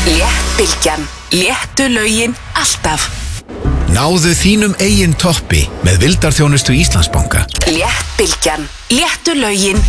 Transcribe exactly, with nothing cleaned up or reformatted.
Léttbylgjan. Léttu lögin alltaf. Náðu þínum eigin toppi með vildarþjónustu Íslandsbanka. Léttbylgjan. Léttu lögin